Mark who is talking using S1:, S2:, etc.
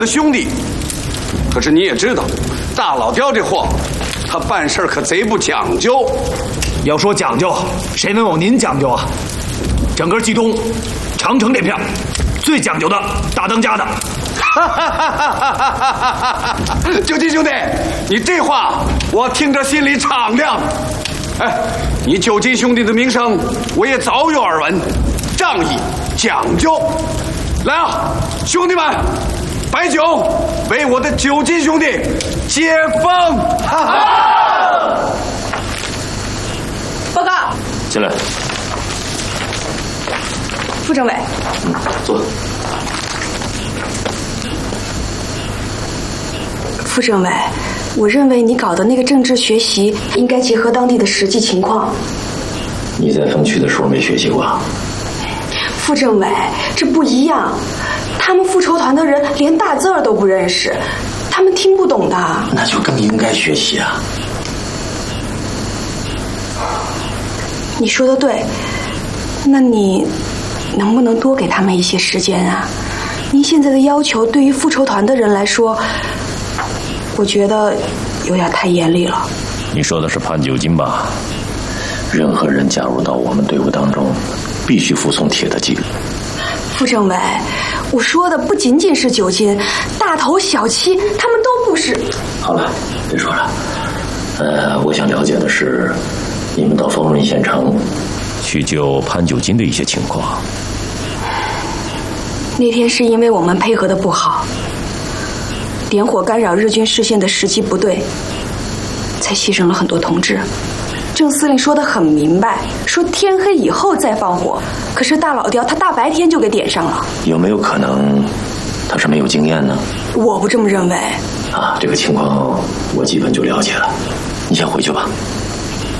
S1: 的兄弟。可是你也知道，大老刁这货，他办事可贼不讲究。
S2: 要说讲究，谁能有您讲究啊？整个冀东，长城这片，最讲究的大当家的。
S1: 九金兄弟，你这话我听着心里敞亮。哎，你九金兄弟的名声我也早有耳闻，仗义讲究。来啊，兄弟们，摆酒，为我的九金兄弟接风！
S3: 报告，
S4: 进来。
S3: 副政委，
S4: 坐。
S3: 副政委，我认为你搞的那个政治学习应该结合当地的实际情况。
S4: 你在风区的时候没学习过？
S3: 副政委，这不一样。他们复仇团的人连大字儿都不认识，他们听不懂的。
S4: 那就更应该学习啊。
S3: 你说的对，那你能不能多给他们一些时间啊？您现在的要求对于复仇团的人来说，我觉得有点太严厉了。
S4: 你说的是潘九金吧？任何人加入到我们队伍当中，必须服从铁的纪律。
S3: 副政委，我说的不仅仅是九金，大头小七他们都不是。
S4: 好了，别说了。我想了解的是，你们到丰润县城去救潘九金的一些情况。
S3: 那天是因为我们配合的不好，点火干扰日军视线的时机不对，才牺牲了很多同志。郑司令说得很明白，说天黑以后再放火，可是大老刁他大白天就给点上了。
S4: 有没有可能他是没有经验呢？
S3: 我不这么认为。
S4: 这个情况我基本就了解了，你先回去吧。